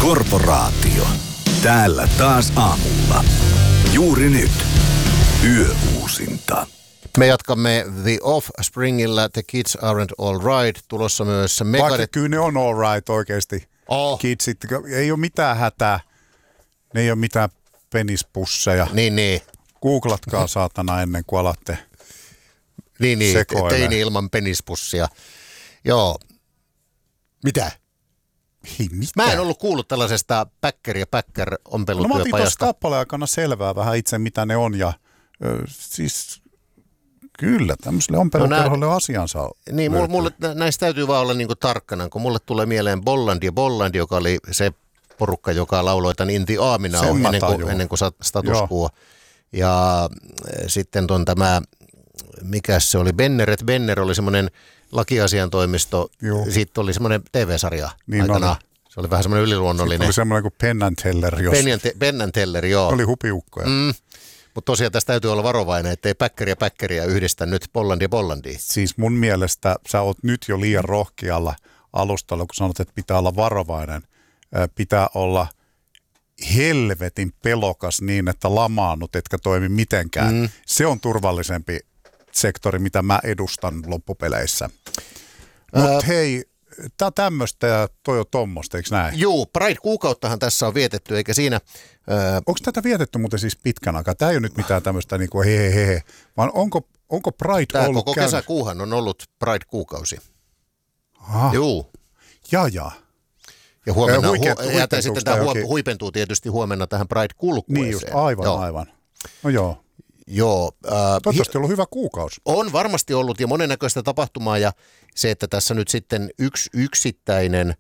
Korporaatio. Täällä taas aamulla. Juuri nyt. Yöuusinta. Me jatkamme The Offspringillä The Kids Aren't All Right. Tulossa myös Vaikka kyllä ne on all right oikeasti. Kidsit, ei ole mitään hätää. Ne ei ole mitään penispusseja. Niin. Googlatkaa saatana ennen kuin alatte sekoilemaan. Teini ilman penispussia. Joo. Mitä? Ei mitään. Mä en ollut kuullut tällaisesta Päkkär ja Päkkär ompelutyöpajasta. No mä otin tuossa kappaleen aikana selvää vähän itse, mitä ne on. Ja siis kyllä, tämmöiselle ompelukerholle asiansa niin, mulle näistä täytyy vaan olla niinku tarkkana, kun mulle tulee mieleen Bolland, joka oli se porukka, joka lauloi tämän Inti Aamina ennen kuin Status Quo. Ja sitten on tämä, mikä se oli, Benner oli semmoinen lakiasiantoimisto. Siitä oli semmoinen TV-sarja aikana. Se oli vähän semmoinen yliluonnollinen. Sitten oli semmoinen kuin Penn and Teller. Penn and Teller, joo. Oli hupiukkoja. Mutta tosiaan tässä täytyy olla varovainen, ettei Päkkäriä yhdistä nyt Bollandia. Siis mun mielestä sä oot nyt jo liian rohkealla alustalla, kun sanot, että pitää olla varovainen. Pitää olla helvetin pelokas niin, että lamaannut, etkä toimi mitenkään. Se on turvallisempi sektori, mitä mä edustan loppupeleissä. Mutta hei, tää on tämmöistä ja toi on tommoista, eikö näin? Juu, Pride-kuukauttahan tässä on vietetty, eikä siinä... Onko tätä vietetty muuten siis pitkän aikaa? Tää ei ole nyt mitään tämmöistä niinku hehehe, vaan onko Pride tää ollut koko kesäkuuhan on ollut Pride-kuukausi. Aha. Juu. Ja huomenna, sitten tämä huipentuu tietysti huomenna tähän Pride-kulkueeseen. Niin just, aivan. No joo. Joo. Toivottavasti on ollut hyvä kuukausi. On varmasti ollut ja monennäköistä tapahtumaa ja se, että tässä nyt sitten yksittäinen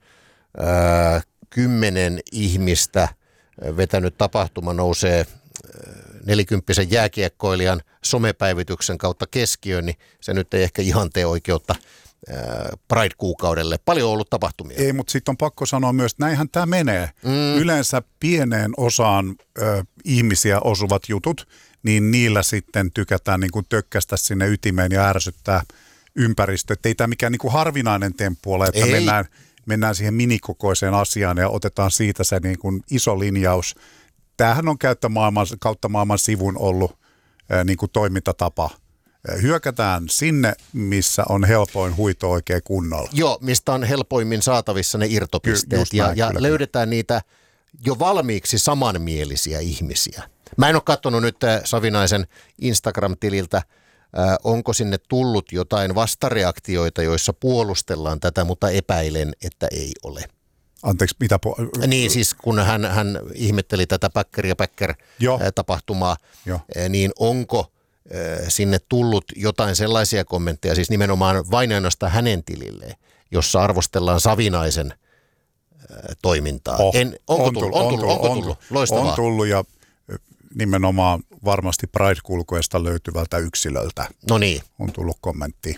10 ihmistä vetänyt tapahtuma nousee 40-vuotiaan jääkiekkoilijan somepäivityksen kautta keskiöön, niin se nyt ei ehkä ihan tee oikeutta Pride-kuukaudelle. Paljon on ollut tapahtumia. Ei, mutta sitten on pakko sanoa myös, että näinhän tämä menee. Yleensä pieneen osaan ihmisiä osuvat jutut, niin niillä sitten tykätään niin kuin tökkästä sinne ytimeen ja ärsyttää ympäristö. Että ei tämä mikään niin kuin harvinainen temppu ole, että mennään siihen minikokoiseen asiaan ja otetaan siitä se niin kuin iso linjaus. Tämähän on kautta maailman sivun ollut niin kuin toimintatapa. Hyökätään sinne, missä on helpoin huito oikein kunnolla. Joo, mistä on helpoimmin saatavissa ne irtopisteet ja löydetään niitä jo valmiiksi samanmielisiä ihmisiä. Mä en ole katsonut nyt Savinaisen Instagram-tililtä, onko sinne tullut jotain vastareaktioita, joissa puolustellaan tätä, mutta epäilen, että ei ole. Anteeksi, mitä niin siis kun hän ihmetteli tätä Päkkär ja Päkkär-tapahtumaa, niin onko sinne tullut jotain sellaisia kommentteja, siis nimenomaan vain ainoastaan hänen tililleen, jossa arvostellaan Savinaisen toimintaa. Onko tullut? Loistavaa. On tullut ja nimenomaan varmasti Pride-kulkueesta löytyvältä yksilöltä. No niin. On tullut kommentti.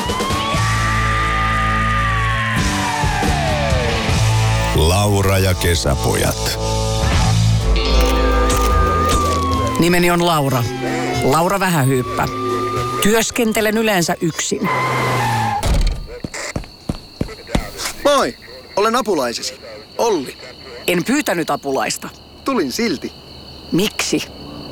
Laura ja kesäpojat. Nimeni on Laura. Laura Vähähyyppä. Työskentelen yleensä yksin. Moi, olen apulaisesi. Olli. En pyytänyt apulaista. Tulin silti. Miksi?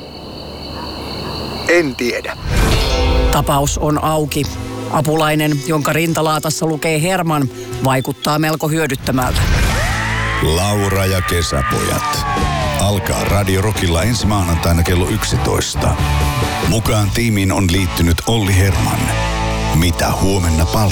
En tiedä. Tapaus on auki. Apulainen, jonka rintalaatassa lukee Herman, vaikuttaa melko hyödyttömältä. Laura ja kesäpojat. Alkaa Radio Rockilla ensi maanantaina kello 11. Mukaan tiimiin on liittynyt Olli Herman. Mitä huomenna paljastetaan?